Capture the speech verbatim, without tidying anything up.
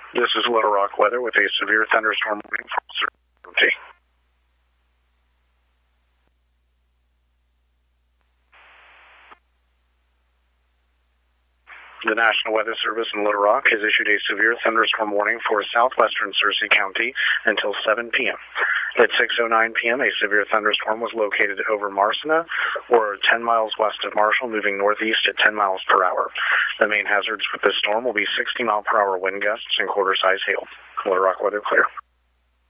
This is Little Rock weather with a severe thunderstorm warning for certainty. The National Weather Service in Little Rock has issued a severe thunderstorm warning for southwestern Searcy County until seven p.m. At six oh nine p.m., a severe thunderstorm was located over Marsina, or ten miles west of Marshall, moving northeast at ten miles per hour. The main hazards with this storm will be sixty mile per hour wind gusts and quarter-size hail. Little Rock weather clear.